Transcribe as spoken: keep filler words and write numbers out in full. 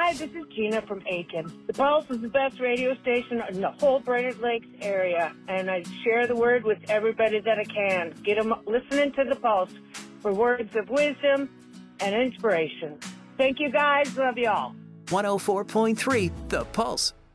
Hi, this is Gina from Aiken. The Pulse is the best radio station in the whole Brainerd Lakes area, and I share the word with everybody that I can. Get them listening to the Pulse for words of wisdom and inspiration. Thank you, guys. Love you all. one oh four point three The Pulse.